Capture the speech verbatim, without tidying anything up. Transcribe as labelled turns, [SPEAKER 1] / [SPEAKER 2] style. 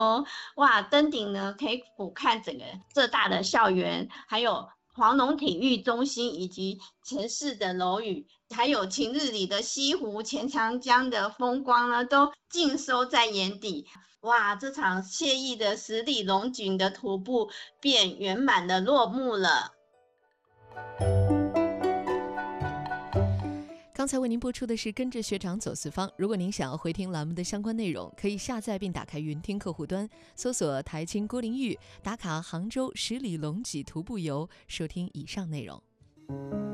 [SPEAKER 1] 哇，登顶呢可以俯瞰整个浙大的校园，还有黄龙体育中心以及城市的楼宇，还有晴日里的西湖、钱长江的风光呢，都尽收在眼底。哇，这场惬意的十里龙景的徒步便圆满的落幕了。
[SPEAKER 2] 刚才为您播出的是《跟着学长走四方》。如果您想要回听栏目的相关内容，可以下载并打开云听客户端，搜索台青郭玲玉，打卡杭州十里龙脊徒步游，收听以上内容。